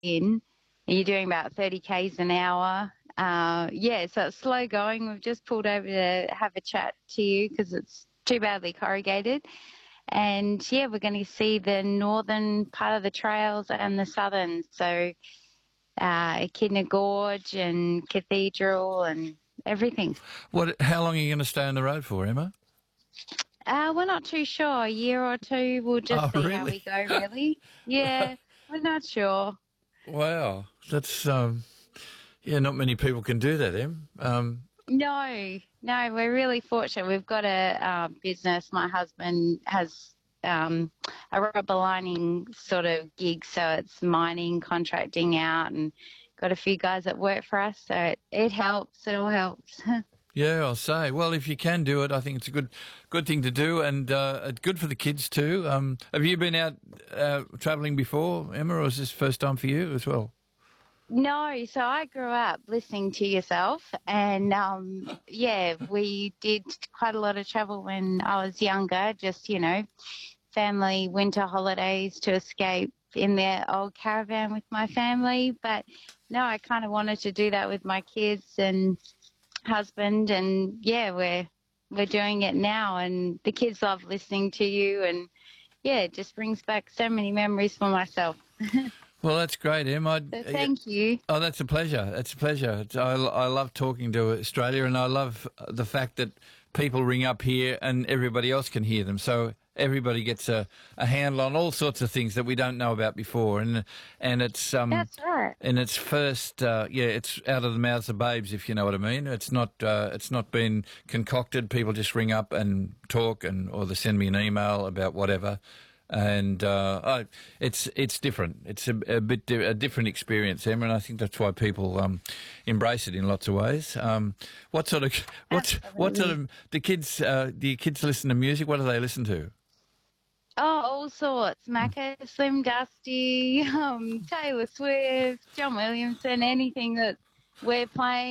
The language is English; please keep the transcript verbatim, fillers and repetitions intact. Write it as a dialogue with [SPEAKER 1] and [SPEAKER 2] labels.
[SPEAKER 1] in, and you're doing about thirty k's an hour. Uh, yeah, so it's slow going. We've just pulled over to have a chat to you because it's too badly corrugated. And, yeah, we're going to see the northern part of the trails and the southern. So uh, Echidna Gorge and Cathedral and everything.
[SPEAKER 2] What? How long are you going to stay on the road for, Emma?
[SPEAKER 1] Uh, we're not too sure. A year or two, we'll just
[SPEAKER 2] Oh,
[SPEAKER 1] see how
[SPEAKER 2] really?
[SPEAKER 1] we go, really. Yeah, we're not sure.
[SPEAKER 2] Wow, that's um, yeah. Not many people can do that, Em. Um,
[SPEAKER 1] No, no, we're really fortunate. We've got a uh, business. My husband has um, a rubber lining sort of gig, so it's mining, contracting out, and got a few guys that work for us. So it, it helps. It all helps.
[SPEAKER 2] yeah, I'll say. Well, if you can do it, I think it's a good, good thing to do, and uh, it's good for the kids too. Um, have you been out uh, travelling before, Emma, or is this first time for you as well?
[SPEAKER 1] No, so I grew up listening to yourself, and um, yeah, we did quite a lot of travel when I was younger. Just you know, family winter holidays to escape in their old caravan with my family. But no, I kind of wanted to do that with my kids and husband, and yeah, we're we're doing it now, and the kids love listening to you, and yeah, it just brings back so many memories for myself.
[SPEAKER 2] Well, that's great, Em. I,
[SPEAKER 1] So thank you.
[SPEAKER 2] oh, that's a pleasure. That's a pleasure. It's, I, I love talking to Australia, and I love the fact that people ring up here and everybody else can hear them. So everybody gets a, a handle on all sorts of things that we don't know about before, and and it's um
[SPEAKER 1] That's right.
[SPEAKER 2] and it's first uh, yeah, it's out of the mouths of babes, if you know what I mean. It's not uh, it's not been concocted. People just ring up and talk, and or they send me an email about whatever. And uh, I, it's it's different. It's a, a bit di- a different experience, Emma, and I think that's why people um, embrace it in lots of ways. Um, what sort of what what sort of do kids uh, do your kids listen to music? What do they listen to?
[SPEAKER 1] Oh, all sorts. Macca, Slim Dusty, um, Taylor Swift, John Williamson, anything that we're playing.